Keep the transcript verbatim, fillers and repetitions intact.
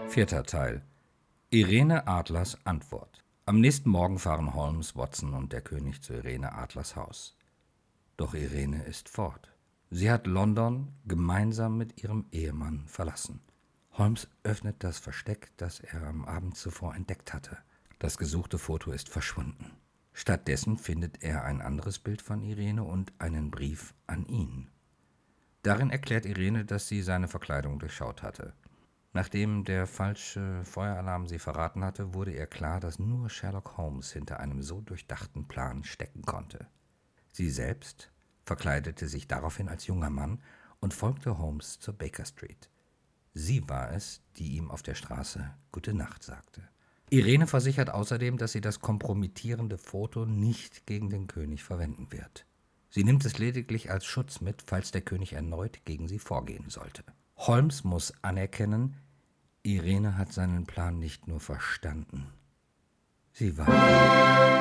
Vierter Teil. Irene Adlers Antwort. Am nächsten Morgen fahren Holmes, Watson und der König zu Irene Adlers Haus. Doch Irene ist fort. Sie hat London gemeinsam mit ihrem Ehemann verlassen. Holmes öffnet das Versteck, das er am Abend zuvor entdeckt hatte. Das gesuchte Foto ist verschwunden. Stattdessen findet er ein anderes Bild von Irene und einen Brief an ihn. Darin erklärt Irene, dass sie seine Verkleidung durchschaut hatte. Nachdem der falsche Feueralarm sie verraten hatte, wurde ihr klar, dass nur Sherlock Holmes hinter einem so durchdachten Plan stecken konnte. Sie selbst verkleidete sich daraufhin als junger Mann und folgte Holmes zur Baker Street. Sie war es, die ihm auf der Straße Gute Nacht sagte. Irene versichert außerdem, dass sie das kompromittierende Foto nicht gegen den König verwenden wird. Sie nimmt es lediglich als Schutz mit, falls der König erneut gegen sie vorgehen sollte. Holmes muss anerkennen, Irene hat seinen Plan nicht nur verstanden, sie war